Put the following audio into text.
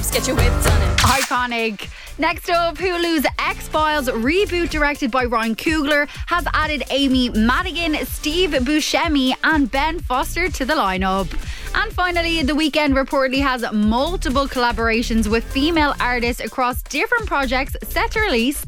clubs, get your wits on it. Iconic. Next up, Hulu's X-Files reboot, directed by Ryan Coogler, has added Amy Madigan, Steve Buscemi and Ben Foster to the lineup. And finally, The Weeknd reportedly has multiple collaborations with female artists across different projects set to release